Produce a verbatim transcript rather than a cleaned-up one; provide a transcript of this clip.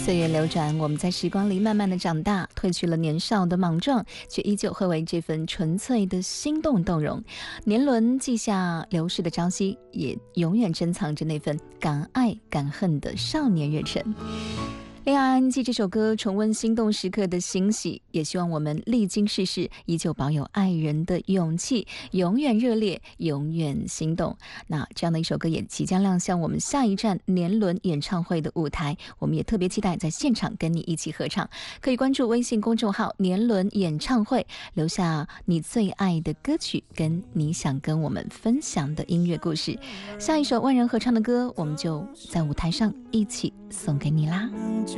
岁月流转，我们在时光里慢慢的长大，褪去了年少的莽撞，却依旧会为这份纯粹的心动动容。年轮记下流逝的朝夕，也永远珍藏着那份敢爱敢恨的少年热忱。恋爱安记这首歌重温心动时刻的欣喜，也希望我们历经世事依旧保有爱人的勇气，永远热烈，永远心动。那这样的一首歌也即将亮相我们下一站年轮演唱会的舞台，我们也特别期待在现场跟你一起合唱。可以关注微信公众号年轮演唱会，留下你最爱的歌曲跟你想跟我们分享的音乐故事。下一首万人合唱的歌，我们就在舞台上一起送给你啦。